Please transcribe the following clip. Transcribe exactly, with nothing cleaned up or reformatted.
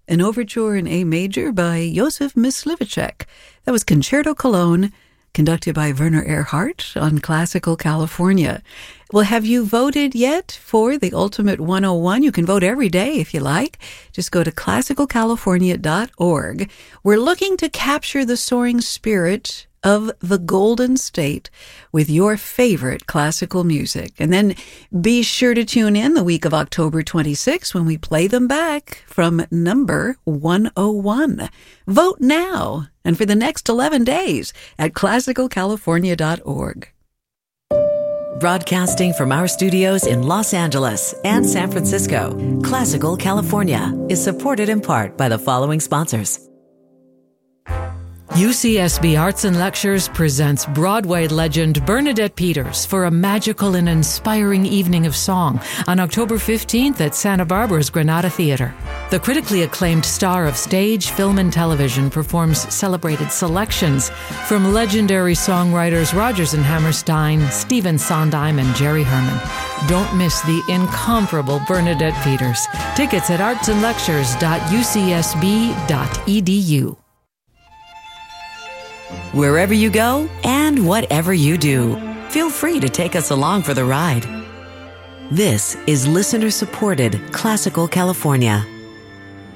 an overture in A major by Josef Myslivacek. That was Concerto Cologne, conducted by Werner Erhardt on Classical California. Well, have you voted yet for the Ultimate one oh one? You can vote every day if you like. Just go to classical california dot org. We're looking to capture the soaring spirit of the Golden State with your favorite classical music. And then be sure to tune in the week of October twenty-sixth when we play them back from number one oh one. Vote now and for the next eleven days at classical california dot org. Broadcasting from our studios in Los Angeles and San Francisco, Classical California is supported in part by the following sponsors. U C S B Arts and Lectures presents Broadway legend Bernadette Peters for a magical and inspiring evening of song on October fifteenth at Santa Barbara's Granada Theater. The critically acclaimed star of stage, film, and television performs celebrated selections from legendary songwriters Rodgers and Hammerstein, Stephen Sondheim, and Jerry Herman. Don't miss the incomparable Bernadette Peters. Tickets at arts and lectures dot u c s b dot e d u. Wherever you go and whatever you do, feel free to take us along for the ride. This is listener-supported Classical California.